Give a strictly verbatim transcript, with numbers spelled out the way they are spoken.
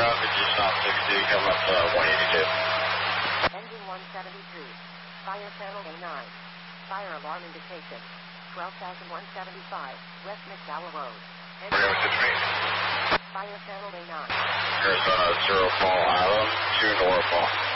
ground, could you stop sixty, come up to one eighty-two. Engine one seventy-three. Fire channel A nine. Fire alarm indication. twelve thousand one seventy-five, West McDowell Road. We're going to me. Fire channel A nine. Arizona Zero Fall Island to Norfolk.